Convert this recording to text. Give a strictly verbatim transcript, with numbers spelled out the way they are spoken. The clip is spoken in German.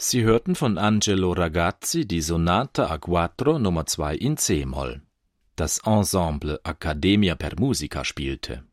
Sie hörten von Angelo Ragazzi die Sonata a quattro Nummer zwei in C-Moll. Das Ensemble Accademia per Musica spielte